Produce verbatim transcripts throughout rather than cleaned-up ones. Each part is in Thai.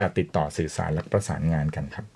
การติดต่อสื่อสารและประสานงานกันครับ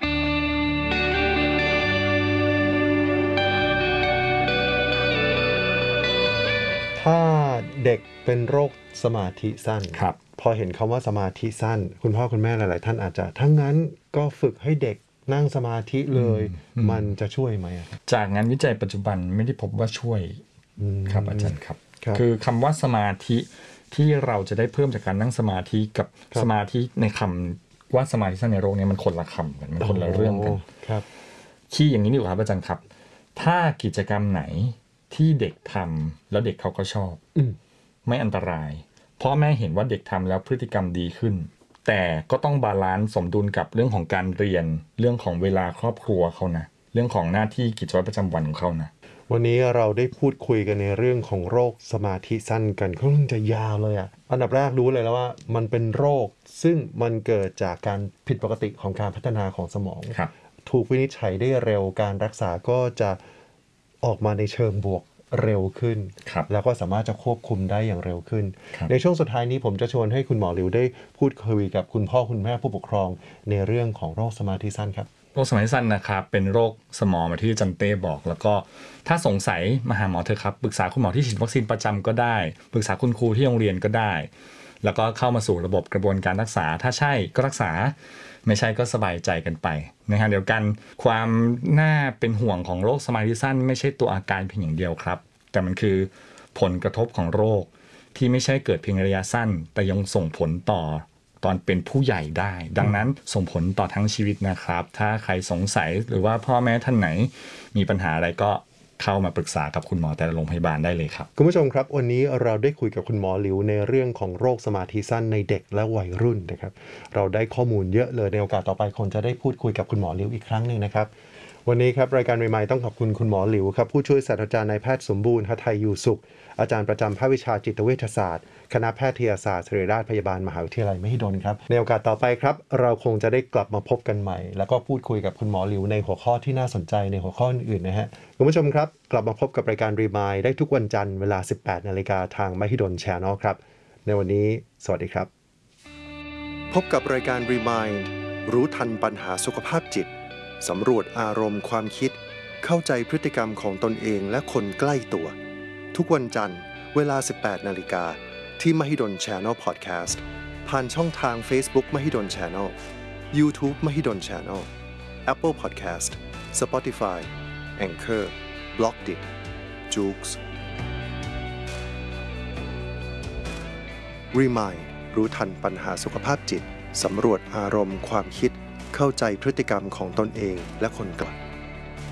ถ้าเด็กเป็นโรคสมาธิสั้นครับพอเห็นคำว่าสมาธิสั้นคุณพ่อคุณแม่หลายๆท่านอาจจะทั้งนั้นก็ฝึกให้เด็กนั่งสมาธิเลยมันจะช่วยไหมครับจากงานวิจัยปัจจุบันไม่ได้พบว่าช่วยครับอาจารย์ครับครับคือคำว่าสมาธิที่เราจะได้เพิ่มจากการนั่งสมาธิกับสมาธิในคำว่าสมาธิสั้นในโรคนี้มันคนละคำกันมันคนละเรื่องกันครับที่อย่างนี้ดีกว่าครับอาจารย์ครับถ้ากิจกรรมไหนที่เด็กทำแล้วเด็กเขาก็ชอบไม่อันตรายพ่อแม่เห็นว่าเด็กทำแล้วพฤติกรรมดีขึ้นแต่ก็ต้องบาลานซ์สมดุลกับเรื่องของการเรียนเรื่องของเวลาครอบครัวเขานะเรื่องของหน้าที่กิจวัตรประจำวันของเขานะวันนี้เราได้พูดคุยกันในเรื่องของโรคสมาธิสั้นกันค่อนข้างจะยาวเลยอ่ะอันดับแรกรู้เลยแล้วว่ามันเป็นโรคซึ่งมันเกิดจากการผิดปกติของการพัฒนาของสมองถูกวินิจฉัยได้เร็วการรักษาก็จะออกมาในเชิงบวกเร็วขึ้นแล้วก็สามารถจะควบคุมได้อย่างเร็วขึ้นในช่วงสุดท้ายนี้ผมจะชวนให้คุณหมอหลิวได้พูดคุยกับคุณพ่อคุณแม่ผู้ปกครองในเรื่องของโรคสมาธิสั้นครับโรคสมาธิสั้นนะครับเป็นโรคสมองแบบที่อาจารย์เต้บอกแล้วก็ถ้าสงสัยมาหาหมอเถอะครับปรึกษาคุณหมอที่ฉีดวัคซีนประจำก็ได้ปรึกษาคุณครูที่โรงเรียนก็ได้แล้วก็เข้ามาสู่ระบบกระบวนการรักษาถ้าใช่ก็รักษาไม่ใช่ก็สบายใจกันไปนะฮะเดี๋ยวกันความน่าเป็นห่วงของโรคสมาธิสั้นไม่ใช่ตัวอาการเพียงอย่างเดียวครับแต่มันคือผลกระทบของโรคที่ไม่ใช่เกิดเพียงระยะสั้นแต่ยังส่งผลต่อตอนเป็นผู้ใหญ่ได้ดังนั้นส่งผลต่อทั้งชีวิตนะครับถ้าใครสงสัยหรือว่าพ่อแม่ท่านไหนมีปัญหาอะไรก็เข้ามาปรึกษากับคุณหมอแต่ละโรงพยาบาลได้เลยครับคุณผู้ชมครับวันนี้เราได้คุยกับคุณหมอหลิวในเรื่องของโรคสมาธิสั้นในเด็กและวัยรุ่นนะครับเราได้ข้อมูลเยอะเลยในโอกาสต่อไปคงจะได้พูดคุยกับคุณหมอหลิวอีกครั้งนึงนะครับวันนี้ครับรายการใหม่ๆต้องขอบคุณคุณหมอหลิวครับผู้ช่วยศาสตราจารย์นายแพทย์สมบูรณ์หทัยอยู่สุขอาจารย์ประจำภาควิชาจิตเวชศาสตร์คณะแพทยศาสตร์ศิริราชพยาบาลมหาวิทยาลัยมหิดลครับในโอกาสต่อไปครับเราคงจะได้กลับมาพบกันใหม่แล้วก็พูดคุยกับคุณหมอหลิวในหัวข้อที่น่าสนใจในหัวข้ออื่นๆนะฮะคุณผู้ชมครับกลับมาพบกับรายการรีมายด์ได้ทุกวันจันทร์เวลา สิบแปดนาฬิกา นทางมหิดล Channel ครับในวันนี้สวัสดีครับพบกับรายการรีมายด์รู้ทันปัญหาสุขภาพจิตสำรวจอารมณ์ความคิดเข้าใจพฤติกรรมของตนเองและคนใกล้ตัวทุกวันจันทร์เวลา สิบแปดนาฬิกา นที่ Mahidol Channel Podcast ผ่านช่องทาง Facebook Mahidol Channel YouTube Mahidol Channel Apple Podcast Spotify Anchor Blockdit Joox Remind รู้ทันปัญหาสุขภาพจิตสำรวจอารมณ์ความคิดเข้าใจพฤติกรรมของตนเองและคนไกล